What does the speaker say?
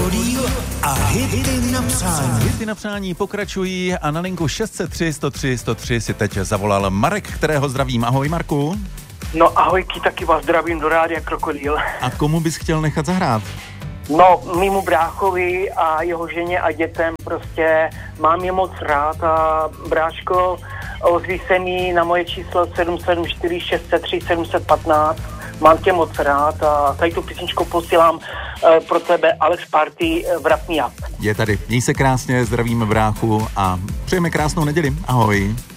Krokodýl a hity na přání. Hity na přání pokračují a na linku 603 103 103 si teď zavolal Marek, kterého zdravím. Ahoj, Marku. No ahojky, taky vás zdravím do rádia Krokodýl. A komu bys chtěl nechat zahrát? No, mýmu bráchovi a jeho ženě a dětem prostě mám je moc rád a bráško, ozví se mi na moje číslo 774 603 715. Mám tě moc rád a tady tu písničku posílám pro tebe Alex Party Wrap Me Up. Je tady. Měj se krásně, zdravíme bráchu a přejeme krásnou neděli. Ahoj.